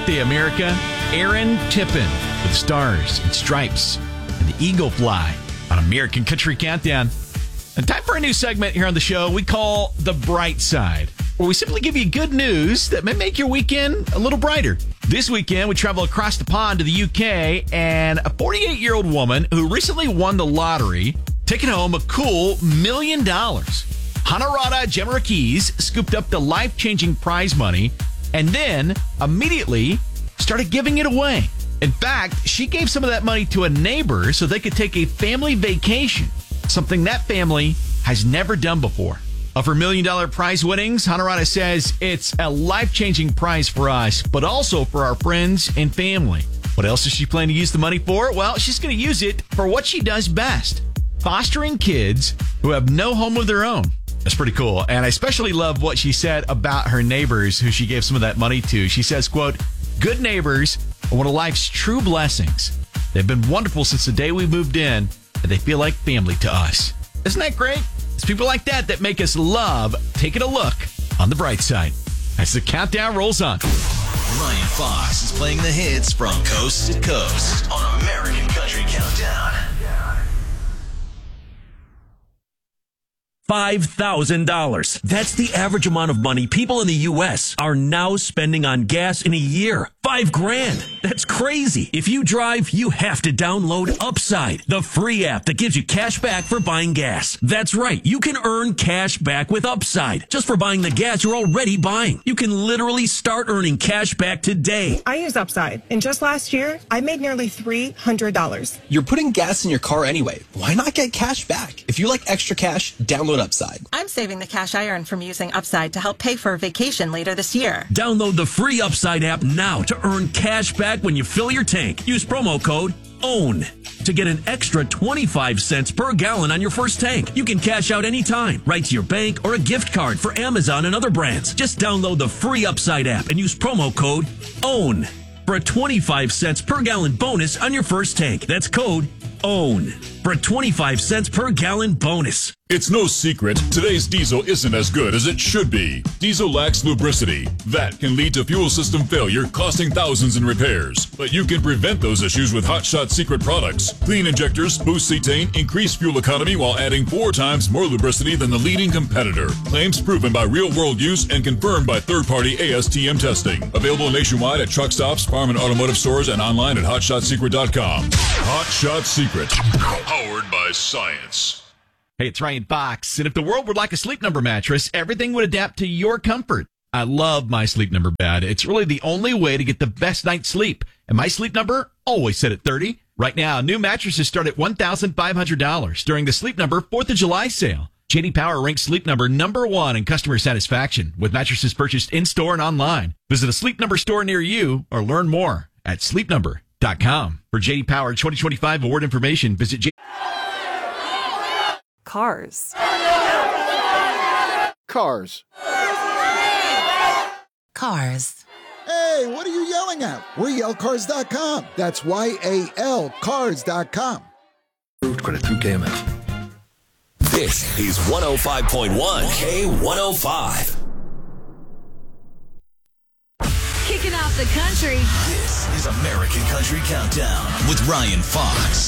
birthday, America. Aaron Tippin with Stars and Stripes and the Eagle Fly on American Country Countdown. And time for a new segment here on the show we call The Bright Side, where we simply give you good news that may make your weekend a little brighter. This weekend, we travel across the pond to the UK, and a 48-year-old woman who recently won the lottery taking home a cool $1 million. Honorata Jamarakis scooped up the life-changing prize money and then immediately started giving it away. In fact, she gave some of that money to a neighbor so they could take a family vacation, something that family has never done before. Of her $1 million prize winnings, Honorata says it's a life-changing prize for us, but also for our friends and family. What else does she plan to use the money for? Well, she's going to use it for what she does best, fostering kids who have no home of their own. That's pretty cool. And I especially love what she said about her neighbors who she gave some of that money to. She says, quote, "Good neighbors are one of life's true blessings. They've been wonderful since the day we moved in, and they feel like family to us." Isn't that great? It's people like that that make us love taking a look on the bright side. As the countdown rolls on. Ryan Fox is playing the hits from coast to coast on American Country Countdown. $5,000. That's the average amount of money people in the U.S. are now spending on gas in a year. $5,000. That's crazy. If you drive, you have to download Upside, the free app that gives you cash back for buying gas. That's right. You can earn cash back with Upside just for buying the gas you're already buying. You can literally start earning cash back today. I use Upside, and just last year, I made nearly $300. You're putting gas in your car anyway. Why not get cash back? If you like extra cash, download Upside. I'm saving the cash I earn from using Upside to help pay for a vacation later this year. Download the free Upside app now to earn cash back when you fill your tank. Use promo code OWN to get an extra 25 cents per gallon on your first tank. You can cash out anytime, right to your bank or a gift card for Amazon and other brands. Just download the free Upside app and use promo code OWN for a 25 cents per gallon bonus on your first tank. That's code OWN for a 25 cents per gallon bonus. It's no secret, today's diesel isn't as good as it should be. Diesel lacks lubricity. That can lead to fuel system failure, costing thousands in repairs. But you can prevent those issues with Hot Shot Secret products. Clean injectors, boost cetane, increase fuel economy while adding 4 times more lubricity than the leading competitor. Claims proven by real-world use and confirmed by third-party ASTM testing. Available nationwide at truck stops, farm and automotive stores, and online at HotShotSecret.com. Hot Shot Secret. Powered by science. Hey, it's Ryan Fox, and if the world were like a Sleep Number mattress, everything would adapt to your comfort. I love my Sleep Number bed. It's really the only way to get the best night's sleep, and my Sleep Number always set at 30. Right now, new mattresses start at $1,500 during the Sleep Number 4th of July sale. J.D. Power ranks Sleep Number #1 in customer satisfaction with mattresses purchased in-store and online. Visit a Sleep Number store near you or learn more at sleepnumber.com. For J.D. Power 2025 award information, visit Cars. Cars. Cars. Hey, what are you yelling at? We're yellcars.com. That's YAL cars.com. Credit through KMF. This is 105.1 K105. Kicking off the country. This is American Country Countdown with Ryan Fox.